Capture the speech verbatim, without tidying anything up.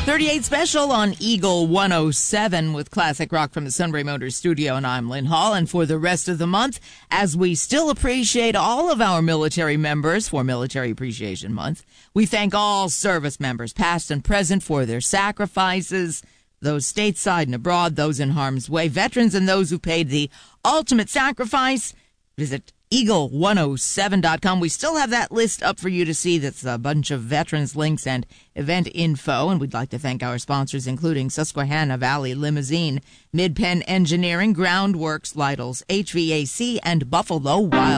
thirty-eight special on Eagle one oh seven with classic rock from the Sunbury Motors studio, and I'm Lynn Hall. And for the rest of the month, as we still appreciate all of our military members for Military Appreciation Month, we thank all service members, past and present, for their sacrifices, those stateside and abroad, those in harm's way, veterans and those who paid the ultimate sacrifice. Visit eagle one oh seven dot com. We still have that list up for you to see. That's a bunch of veterans links and event info. And we'd like to thank our sponsors, including Susquehanna Valley Limousine, Mid-Penn Engineering, Groundworks, Lidl's H V A C, and Buffalo Wild.